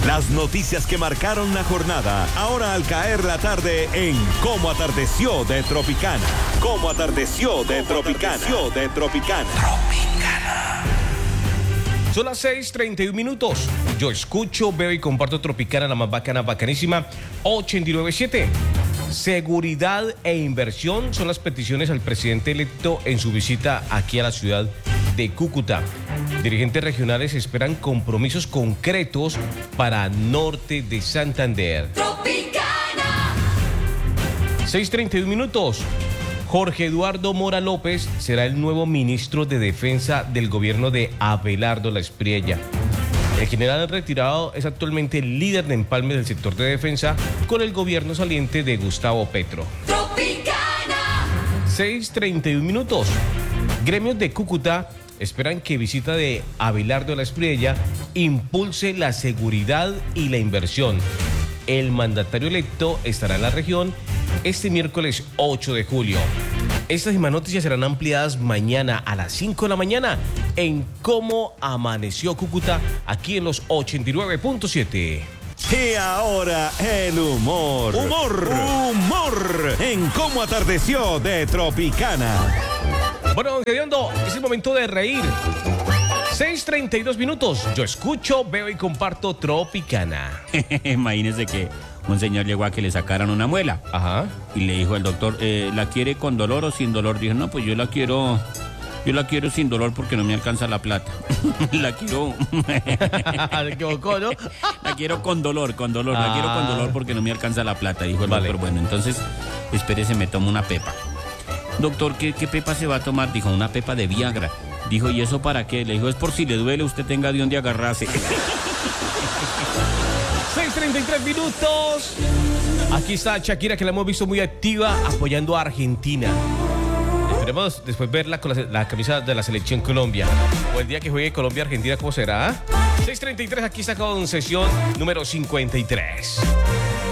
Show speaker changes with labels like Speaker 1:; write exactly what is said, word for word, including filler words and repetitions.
Speaker 1: Las noticias que marcaron la jornada, ahora al caer la tarde en Cómo Atardeció de Tropicana. Cómo Atardeció de Tropicana. de Tropicana. Tropicana.
Speaker 2: Son las seis treinta y un minutos. Yo escucho, veo y comparto Tropicana, la más bacana, bacanísima, ochenta y nueve punto siete. Seguridad e inversión son las peticiones al presidente electo en su visita aquí a la ciudad de Cúcuta. Dirigentes regionales esperan compromisos concretos para norte de Santander.
Speaker 3: Tropicana.
Speaker 2: seis treinta y un minutos. Jorge Eduardo Mora López será el nuevo ministro de Defensa del gobierno de Abelardo La Espriella. El general retirado es actualmente el líder de empalme del sector de defensa con el gobierno saliente de Gustavo Petro.
Speaker 3: Tropicana.
Speaker 2: seis treinta y un minutos. Gremios de Cúcuta esperan que visita de Abelardo La Espriella impulse la seguridad y la inversión. El mandatario electo estará en la región este miércoles ocho de julio. Estas y más noticias serán ampliadas mañana a las cinco de la mañana en Cómo Amaneció Cúcuta, aquí en los ochenta y nueve punto siete.
Speaker 1: Y ahora el humor. Humor. Humor. En Cómo Atardeció de Tropicana.
Speaker 2: Bueno, don Gediondo, es el momento de reír. seis treinta y dos minutos. Yo escucho, veo y comparto Tropicana.
Speaker 4: Imagínese que un señor llegó a que le sacaran una muela.
Speaker 2: Ajá.
Speaker 4: Y le dijo al doctor, eh, ¿la quiere con dolor o sin dolor? Dijo, no, pues yo la quiero, yo la quiero sin dolor porque no me alcanza la plata. La quiero...
Speaker 2: Se equivocó, ¿no?
Speaker 4: La quiero con dolor, con dolor, ah. La quiero con dolor porque no me alcanza la plata, dijo el
Speaker 2: vale.
Speaker 4: doctor. Bueno, entonces, espérese, me tomo una pepa. Doctor, ¿qué, ¿qué pepa se va a tomar? Dijo, una pepa de Viagra. Dijo, ¿y eso para qué? Le dijo, es por si le duele, usted tenga de dónde agarrarse.
Speaker 2: seis treinta y tres minutos. Aquí está Shakira, que la hemos visto muy activa apoyando a Argentina. Esperemos después verla con la, la camisa de la selección Colombia. O el día que juegue Colombia-Argentina, ¿cómo será? seis treinta y tres, aquí está con sesión número cincuenta y tres.